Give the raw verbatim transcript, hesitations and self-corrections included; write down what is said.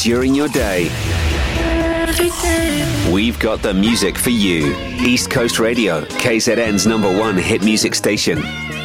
during your day. We've got the music for you. East Coast Radio, K Z N's number one hit music station.